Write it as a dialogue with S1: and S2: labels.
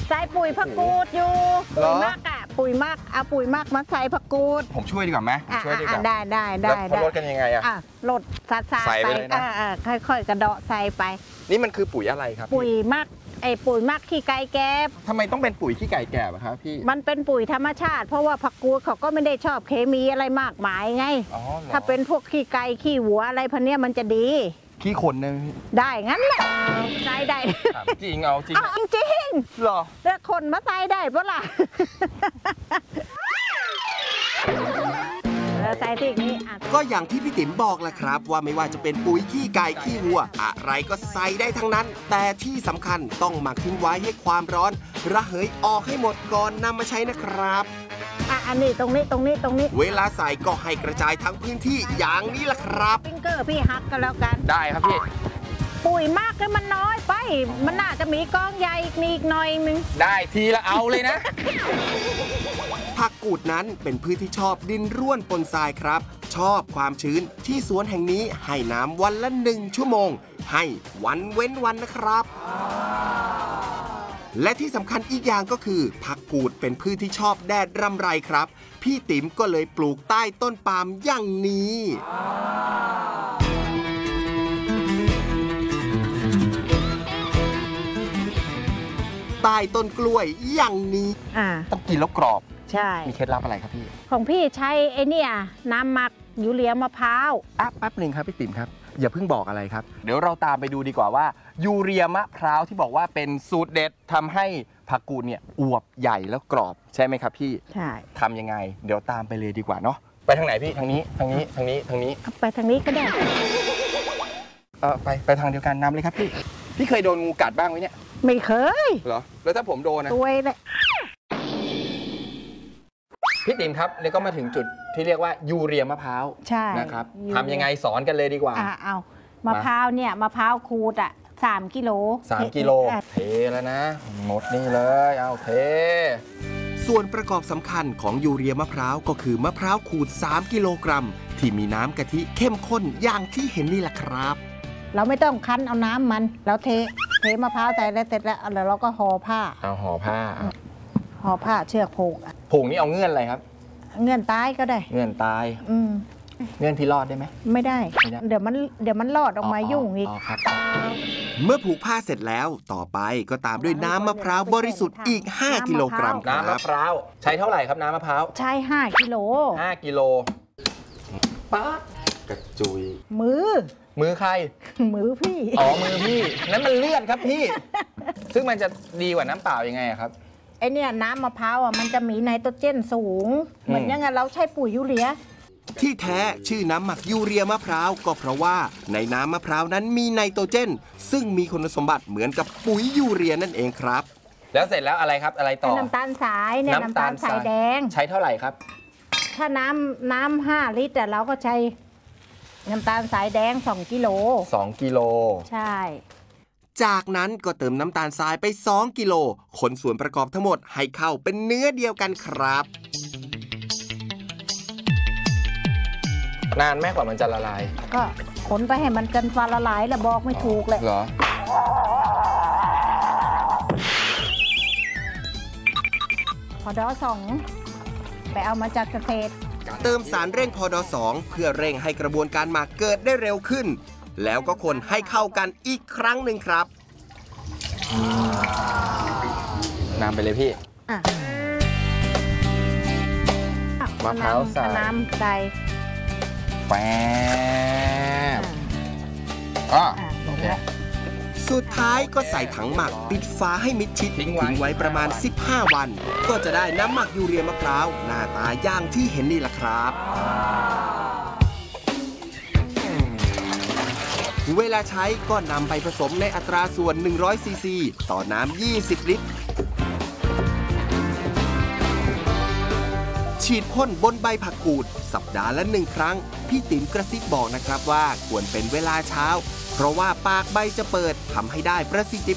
S1: ใส่ปุ๋ยผักกูดอยู่ปุ๋ยมากอะปุ๋ยมากเอาปุ๋ยมากมาใส่ผักกูด
S2: ผมช่วยดีกว่าไหมช่วยดีกว่า
S1: ได้
S2: ลดกันยังไงอะ
S1: ลดใส่ไปเลยนะค่อยๆกระเดาะใส่ไป
S2: นี่มันคือปุ๋ยอะไรครับ
S1: ปุ๋ยมากปุ๋ยมากขี้ไก่แกบ
S2: ทำไมต้องเป็นปุ๋ยขี้ไก่แกบครับพี่
S1: มันเป็นปุ๋ยธรรมชาติเพราะว่าผักกูดเขาก็ไม่ได้ชอบเคมีอะไรมากมายไงถ้าเป็นพวกขี้ไก่ขี้วัวอะไรพวกนี้มันจะดี
S2: ขี้คน
S1: ได้งั้นแหละได้
S2: จริงเอาจริง
S1: จริง
S2: หรอ
S1: แล้วคนมาใส่ได้ปะล่ะใส่ที่นี้
S3: ก็อย่างที่พี่ติ๋มบอกแหละครับว่าไม่ว่าจะเป็นปุ๋ยขี้ไก่ขี้วัวอะไรก็ใส่ได้ทั้งนั้นแต่ที่สำคัญต้องหมักทิ้งไว้ให้ความร้อนระเหยออกให้หมดก่อนนำมาใช้นะครับ
S1: อันนี้ตรงนี้
S3: เวลาใส่ก็ให้กระจายทั้งพื้นที่อย่างนี้แหละครับ
S1: ฟิงเกอร์พี่ฮักกันแล้วกัน
S2: ได้ครับพี่
S1: ปุ๋ยมากเลยมันน้อยไปมันน่าจะมีกองใหญ่อีกหน่อยนึง
S2: ได้ทีละเอาเลยนะ
S3: ผักกูดนั้นเป็นพืชที่ชอบดินร่วนปนทรายครับชอบความชื้นที่สวนแห่งนี้ให้น้ำวันละ1 ชั่วโมงให้วันเว้นวันนะครับและที่สำคัญอีกอย่างก็คือผักกูดเป็นพืชที่ชอบแดดรำไรครับพี่ติ๋มก็เลยปลูกใต้ต้นปาล์มอย่างนี้ใต้ต้นกล้วยอย่างนี้
S2: ต้องกินแล้วกรอบ
S1: ใช่
S2: มีเคล็ดลับอะไรครับพี่
S1: ของพี่ใช้น้ำหมักยูเรียมะพร้าว
S2: แป๊บหนึ่งครับพี่ติ๋มครับอย่าเพิ่งบอกอะไรครับเดี๋ยวเราตามไปดูดีกว่าว่ายูเรียมะพร้าวที่บอกว่าเป็นสูตรเด็ดทำให้ผักกูดเนี่ยอวบใหญ่แล้วกรอบใช่ไหมครับพี่
S1: ใช่
S2: ทำยังไงเดี๋ยวตามไปเลยดีกว่าเนาะไปทางไหนพี่ทางนี้ไปทางนี้
S1: ก็ได้
S2: ไปทางเดียวกันนำเลยครับพี่เคยโดนงูกัดบ้างไหมเนี่ย
S1: ไม่เคย
S2: เหรอแล้วถ้าผมโดนนะ
S1: ตัวเลย
S2: พี่ติ๋มครับแล้วก็มาถึงจุดที่เรียกว่ายูเรียมะพร้าว
S1: ใช่
S2: นะครับทำยังไงสอนกันเลยดีกว่า
S1: เอามะพร้าวเนี่ยมะพร้าวขูด3 กิโล
S2: 3 กิโลเทแล้วนะหมดนี่เลยเอาเท
S3: ส่วนประกอบสำคัญของยูเรียมะพร้าวก็คือมะพร้าวขูด3 กิโลกรัมที่มีน้ำกะทิเข้มข้นอย่างที่เห็นนี่แหละครับ
S1: เราไม่ต้องคั้นเอาน้ำมันแล้วเทมะพร้าวใส่แล้วเสร็จแล้วเราก็ห่อผ้า
S2: ห่อผ้า
S1: เชือก
S2: ผูกนี่เอาเงื่อนอะไรครับ
S1: เงื่อนตายก็ได้
S2: เงื่อนตายเงื่อนพี่รอดได้ไหม
S1: ไม่ได้เดี๋ยวมันรอดออกมายุ่งอีก
S3: เมื่อผูกผ้าเสร็จแล้วต่อไปก็ตามด้วยน้ำมะพร้าวบริสุทธิ์อีก5 กิโลกรัม
S2: น้ำมะพร้าวใช้เท่าไหร่ครับน้ำมะพร้าว
S1: ใช้5 กิโล
S2: ป๊าดกระจุย
S1: มือ
S2: ใคร
S1: มือพี่
S2: มือพี่นั้นมันเลือดครับพี่ซึ่งมันจะดีกว่าน้ำเปล่ายังไงครับ
S1: เนี่ยน้ำมะพร้าวมันจะมีไนโตรเจนสูงเหมือนยังไงเราใช้ปุ๋ยยูเรีย
S3: ที่แท้ชื่อน้ำหมักยูเรียมะพร้าวก็เพราะว่าในน้ำมะพร้าวนั้นมีไนโตรเจนซึ่งมีคุณสมบัติเหมือนกับปุ๋ยยูเรียนั่นเองครับ
S2: แล้วเสร็จแล้วอะไรครับอะไรต่อ
S1: น้ำตาลทรายเนี่ยน้ำตาลทรายแดง
S2: ใช้เท่าไหร่ครับ
S1: ถ้าน้ำ5 ลิตรแต่เราก็ใช้น้ำตาลทรายแดง2 กิโลใช่
S3: จากนั้นก็เติมน้ำตาลทรายไป2 กิโลคนส่วนประกอบทั้งหมดให้เข้าเป็นเนื้อเดียวกันครับ
S2: นานแม่กว่ามันจะละลาย
S1: ก็คนไปให้มันกันฟ้าละลายแล้วบอกไม่ถูกเลย
S2: เหรอ
S1: พอ2ไปเอามาจากเกษตร
S3: เติมสารเร่งพอด2เพื่อเร่งให้กระบวนการหมักเกิดได้เร็วขึ้นแล้วก็คนให้เข้ากันอีกครั้งหนึ่งครับ
S2: น้ำไปเลยพี่มะพร้าวใส่
S1: น้ำใส่
S2: แป๊บโอเค
S3: สุดท้ายก็ใส่ถังหมักปิดฝาให้มิดชิดทิ้งไว้ประมาณ15 วันก็จะได้น้ำหมักยูเรียมะพร้าวหน้าตาอย่างที่เห็นนี่แหละครับเวลาใช้ก็นำไปผสมในอัตราส่วน100 ซีซีต่อน้ำ20 ลิตรฉีดพ่นบนใบผักกูดสัปดาห์ละ1 ครั้งพี่ติ๋มกระซิบบอกนะครับว่าควรเป็นเวลาเช้าเพราะว่าปากใบจะเปิดทำให้ได้ประสิทธิ